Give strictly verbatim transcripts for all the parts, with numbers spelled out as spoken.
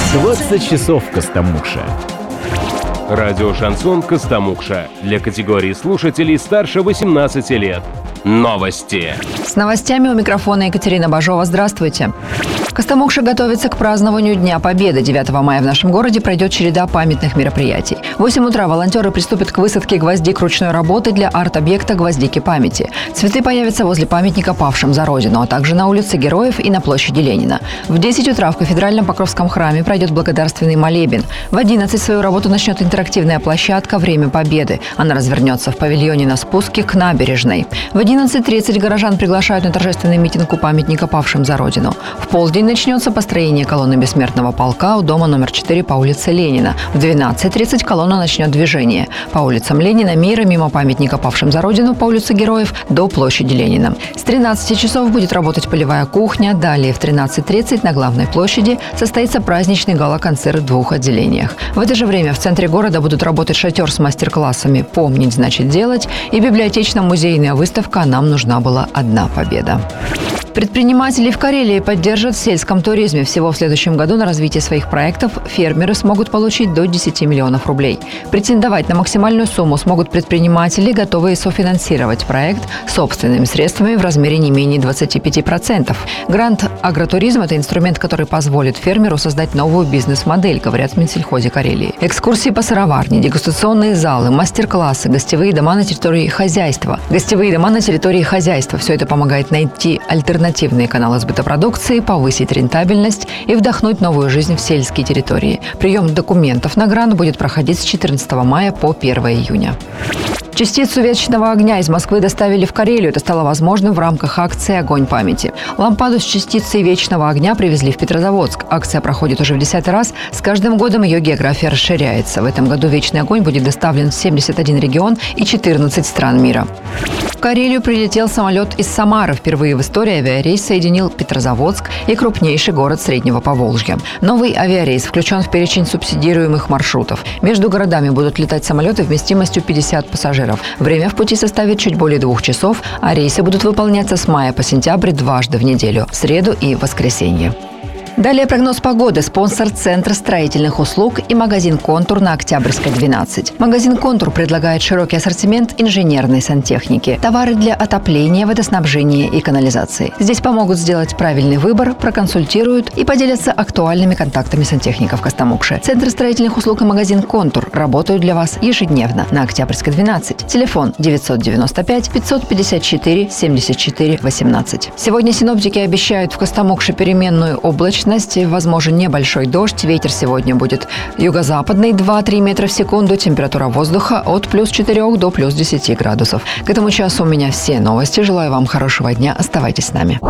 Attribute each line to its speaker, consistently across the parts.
Speaker 1: двадцать часов Костомукша.
Speaker 2: Радио «Шансон» Костомукша. Для категории слушателей старше восемнадцати лет. Новости.
Speaker 3: С новостями у микрофона Екатерина Бажова. Здравствуйте. Костомукша готовится к празднованию Дня Победы. девятого мая в нашем городе пройдет череда памятных мероприятий. В восемь утра волонтеры приступят к высадке гвоздик ручной работы для арт-объекта «Гвоздики памяти». Цветы появятся возле памятника павшим за Родину, а также на улице Героев и на площади Ленина. В десять утра в кафедральном Покровском храме пройдет благодарственный молебен. В одиннадцать свою работу начнет интерактивная площадка «Время Победы». Она развернется в павильоне на спуске к набережной. В одиннадцать тридцать горожан приглашают на торжественный митинг у памятника павшим за Родину. В полдень начнется построение колонны бессмертного полка у дома номер четыре по улице Ленина. В двенадцать тридцать колонна начнет движение по улицам Ленина, Мира, мимо памятника павшим за Родину по улице Героев до площади Ленина. С тринадцати часов будет работать полевая кухня. Далее в тринадцать тридцать на главной площади состоится праздничный гала-концерт в двух отделениях. В это же время в центре города будут работать шатер с мастер-классами «Помнить значит делать» и библиотечно-музейная выставка «Нам нужна была одна победа». Предприниматели в Карелии поддержат в сельском туризме. Всего в следующем году на развитие своих проектов фермеры смогут получить до десяти миллионов рублей. Претендовать на максимальную сумму смогут предприниматели, готовые софинансировать проект собственными средствами в размере не менее двадцати пяти процентов. Грант «Агротуризм» – это инструмент, который позволит фермеру создать новую бизнес-модель, говорят в Минсельхозе Карелии. Экскурсии по сыроварне, дегустационные залы, мастер-классы, гостевые дома на территории хозяйства. Гостевые дома на территории хозяйства – все это помогает найти альтернативу альтернативные каналы сбыта продукции, повысить рентабельность и вдохнуть новую жизнь в сельские территории. Прием документов на грант будет проходить с четырнадцатого мая по первого июня. Частицу вечного огня из Москвы доставили в Карелию. Это стало возможным в рамках акции «Огонь памяти». Лампаду с частицей вечного огня привезли в Петрозаводск. Акция проходит уже в десятый раз. С каждым годом ее география расширяется. В этом году вечный огонь будет доставлен в семьдесят один регион и четырнадцать стран мира. В Карелию прилетел самолет из Самары. Впервые в истории авиарейс соединил Петрозаводск и крупнейший город Среднего Поволжья. Новый авиарейс включен в перечень субсидируемых маршрутов. Между городами будут летать самолеты вместимостью пятьдесят пассажиров. Время в пути составит чуть более двух часов, а рейсы будут выполняться с мая по сентябрь дважды в неделю, в среду и воскресенье. Далее прогноз погоды. Спонсор Центр строительных услуг и магазин «Контур» на Октябрьской, двенадцать. Магазин «Контур» предлагает широкий ассортимент инженерной сантехники, товары для отопления, водоснабжения и канализации. Здесь помогут сделать правильный выбор, проконсультируют и поделятся актуальными контактами сантехников Костомукши. Центр строительных услуг и магазин «Контур» работают для вас ежедневно на Октябрьской, двенадцать. Телефон девятьсот девяносто пять пятьсот пятьдесят четыре семьдесят четыре восемнадцать. Сегодня синоптики обещают в Костомукше переменную облачность. Возможен небольшой дождь. Ветер сегодня будет юго-западный два-три метра в секунду. Температура воздуха от плюс четырёх до плюс десяти градусов. К этому часу у меня все новости. Желаю вам хорошего дня. Оставайтесь с нами.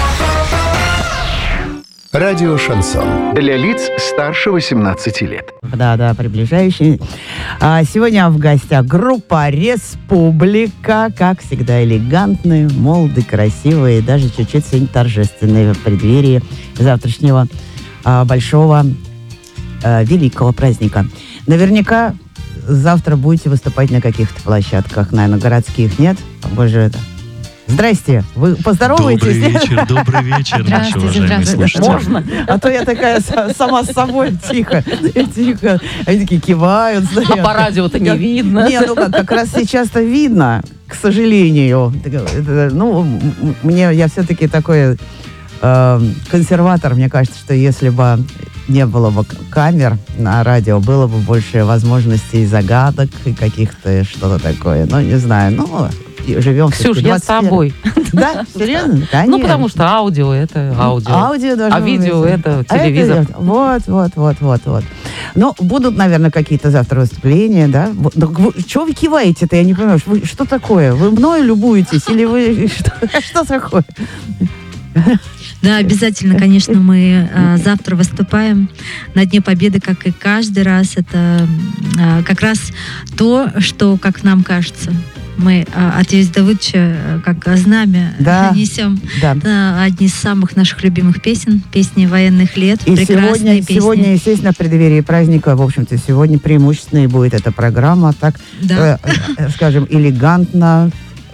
Speaker 1: Радио «Шансон».
Speaker 4: Для лиц старше восемнадцати лет.
Speaker 5: Да, да, приближающий. А сегодня в гостях группа «Республика». Как всегда, элегантные, молодые, красивые, даже чуть-чуть сегодня торжественные в преддверии завтрашнего а, большого а, великого праздника. Наверняка завтра будете выступать на каких-то площадках, наверное, городских, нет? Боже, это... Здрасте, вы поздороваетесь?
Speaker 6: Добрый вечер, добрый вечер, наши уважаемые слушатели.
Speaker 5: Можно? А то я такая сама с собой тихо, тихо. Они такие кивают.
Speaker 7: А по радио-то не видно.
Speaker 5: Не, ну как, как раз сейчас-то видно, к сожалению. Ну, мне, я все-таки такой э, консерватор. Мне кажется, что если бы не было бы камер на радио, было бы больше возможностей загадок и каких-то что-то такое. Ну, не знаю, ну... Живем.
Speaker 7: Ксюш, я с тобой.
Speaker 5: Да? Серьезно? Конечно.
Speaker 7: Ну, потому что аудио – это аудио.
Speaker 5: Аудио
Speaker 7: а видео – это телевизор.
Speaker 5: Это, вот, вот, вот, вот, вот. Ну, будут, наверное, какие-то завтра выступления, да? Чего вы киваете-то, я не понимаю. Вы, что такое? Вы мною любуетесь или вы... Что, что такое?
Speaker 8: Да, обязательно, конечно, мы э, завтра выступаем на Дне Победы, как и каждый раз. Это э, как раз то, что, как нам кажется, мы э, от Юрия Давыдовича э, как знамя
Speaker 5: да,
Speaker 8: несем
Speaker 5: да.
Speaker 8: э, одни из самых наших любимых песен, песни военных лет,
Speaker 5: и
Speaker 8: прекрасные
Speaker 5: сегодня,
Speaker 8: песни.
Speaker 5: Сегодня, естественно, в преддверии праздника, в общем-то, сегодня преимущественно будет эта программа, так,
Speaker 8: да.
Speaker 5: э, э, скажем, элегантно,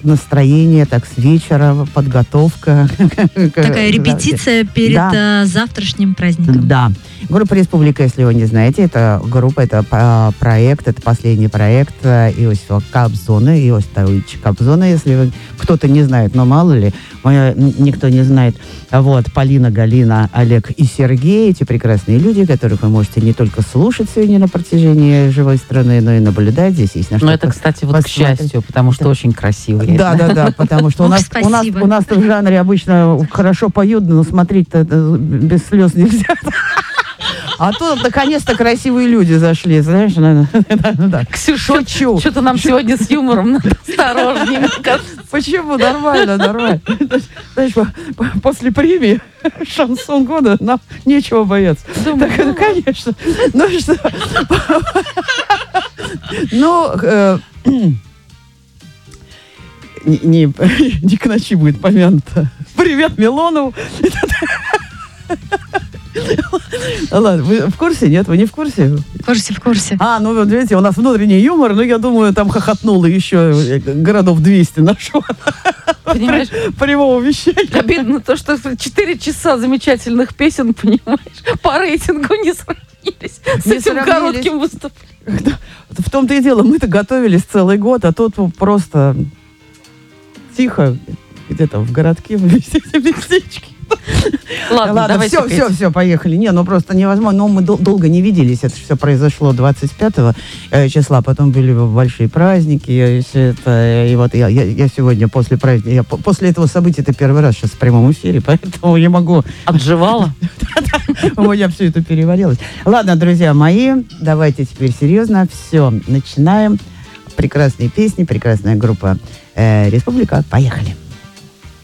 Speaker 5: настроение, так с вечера, подготовка.
Speaker 8: Такая репетиция перед да. завтрашним праздником.
Speaker 5: Да. Группа «Республика», если вы не знаете, это группа, это проект, это последний проект Иосифа Кобзона, Иосифа Кобзона, если вы, кто-то не знает, но мало ли, никто не знает. Вот, Полина, Галина, Олег и Сергей, эти прекрасные люди, которых вы можете не только слушать сегодня на протяжении живой страны, но и наблюдать. Здесь есть на что.
Speaker 7: Но это, кстати, вот посмотреть. К счастью, потому что да. очень красивые.
Speaker 5: Да, да, да, потому что у нас, у нас, у нас в жанре обычно хорошо поют, но смотреть-то без слез нельзя. А тут, наконец-то, красивые люди зашли, знаешь, наверное.
Speaker 7: Ксюша, что-то нам сегодня с юмором надо осторожнее.
Speaker 5: Почему? Нормально, нормально. Знаешь, после премии «Шансон года» нам нечего бояться. Так, ну, конечно. Ну что? Ну, не, не к ночи будет помянуто. Привет Милонову. Ладно, вы в курсе? Нет, вы не в курсе?
Speaker 8: В курсе, в курсе.
Speaker 5: А, ну, вот видите, у нас внутренний юмор, но я думаю, там хохотнуло еще городов двести нашего.
Speaker 7: Понимаешь?
Speaker 5: Прямого вещания.
Speaker 7: Обидно то, что четыре часа замечательных песен, понимаешь, по рейтингу не сравнились с
Speaker 5: не
Speaker 7: этим
Speaker 5: сравнились.
Speaker 7: Коротким выступлением.
Speaker 5: В том-то и дело, мы-то готовились целый год, а тут просто тихо где-то в городке, в местечке.
Speaker 7: Ладно,
Speaker 5: Ладно,
Speaker 7: давайте
Speaker 5: все,
Speaker 7: петь.
Speaker 5: все, все, поехали. Не, ну просто невозможно. Но мы дол- долго не виделись. Это все произошло двадцать пятого э, числа. Потом были большие праздники. Я, все это, и вот я, я, я сегодня после праздника, я по- после этого события это первый раз сейчас в прямом эфире, поэтому я могу...
Speaker 7: Отживала?
Speaker 5: Я все это переварилась. Ладно, друзья мои, давайте теперь серьезно. Все, начинаем. Прекрасные песни, прекрасная группа э, «Республика». Поехали.